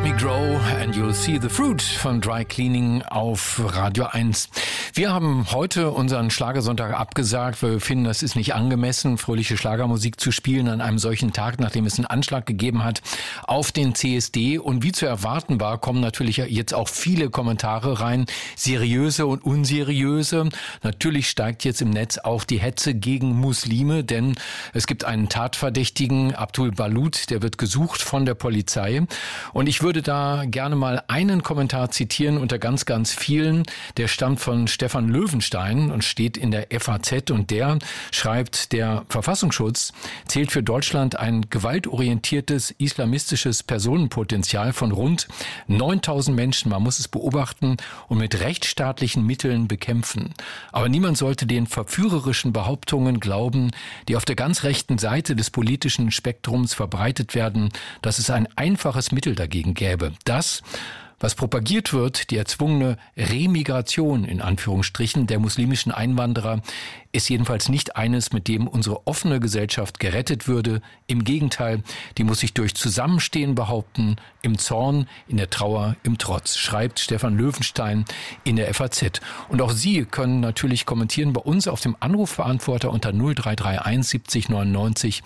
Me Grow and You'll See the Fruit von Dry Cleaning auf Radio 1. Wir haben heute unseren Schlagersonntag abgesagt, weil wir finden, das ist nicht angemessen, fröhliche Schlagermusik zu spielen an einem solchen Tag, nachdem es einen Anschlag gegeben hat auf den CSD. Und wie zu erwarten war, kommen natürlich jetzt auch viele Kommentare rein, seriöse und unseriöse. Natürlich steigt jetzt im Netz auch die Hetze gegen Muslime, denn es gibt einen Tatverdächtigen, Abdul Balut, der wird gesucht von der Polizei. Und ich würde da gerne mal einen Kommentar zitieren unter ganz, ganz vielen. Der stammt von Stefan Löwenstein und steht in der FAZ. Und der schreibt, der Verfassungsschutz zählt für Deutschland ein gewaltorientiertes islamistisches Personenpotenzial von rund 9.000 Menschen. Man muss es beobachten und mit rechtsstaatlichen Mitteln bekämpfen. Aber niemand sollte den verführerischen Behauptungen glauben, die auf der ganz rechten Seite des politischen Spektrums verbreitet werden, dass es ein einfaches Mittel dagegen gäbe. Das, was propagiert wird, die erzwungene Remigration in Anführungsstrichen der muslimischen Einwanderer, ist jedenfalls nicht eines, mit dem unsere offene Gesellschaft gerettet würde. Im Gegenteil, die muss sich durch Zusammenstehen behaupten, im Zorn, in der Trauer, im Trotz, schreibt Stefan Löwenstein in der FAZ. Und auch Sie können natürlich kommentieren bei uns auf dem Anrufbeantworter unter 0331 70 99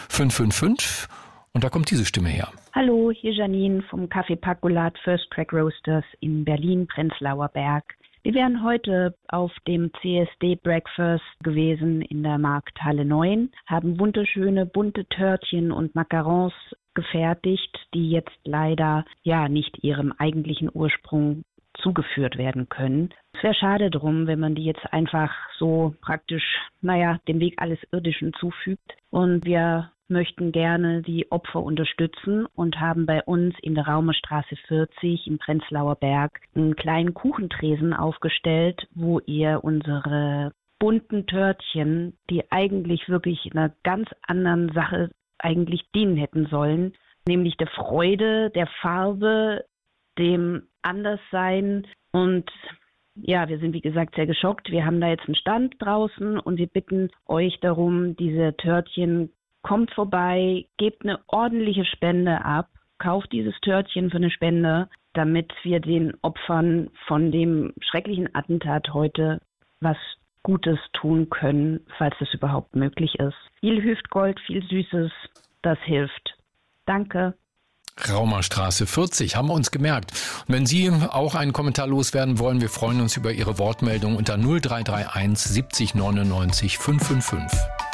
555. Und da kommt diese Stimme her. Hallo, hier Janine vom Café Pacolat First Track Roasters in Berlin-Prenzlauer Berg. Wir wären heute auf dem CSD Breakfast gewesen in der Markthalle 9, haben wunderschöne bunte Törtchen und Macarons gefertigt, die jetzt leider nicht ihrem eigentlichen Ursprung zugeführt werden können. Es wäre schade drum, wenn man die jetzt einfach so praktisch, dem Weg alles Irdischen zufügt. Und wir möchten gerne die Opfer unterstützen und haben bei uns in der Raumerstraße 40 im Prenzlauer Berg einen kleinen Kuchentresen aufgestellt, wo ihr unsere bunten Törtchen, die eigentlich wirklich einer ganz anderen Sache eigentlich dienen hätten sollen, nämlich der Freude, der Farbe, dem Anderssein. Und wir sind wie gesagt sehr geschockt. Wir haben da jetzt einen Stand draußen und wir bitten euch darum, diese Törtchen, kommt vorbei, gebt eine ordentliche Spende ab, kauft dieses Törtchen für eine Spende, damit wir den Opfern von dem schrecklichen Attentat heute was Gutes tun können, falls das überhaupt möglich ist. Viel Hüftgold, viel Süßes, das hilft. Danke. Raumerstraße 40, haben wir uns gemerkt. Und wenn Sie auch einen Kommentar loswerden wollen, wir freuen uns über Ihre Wortmeldung unter 0331 70 99 555.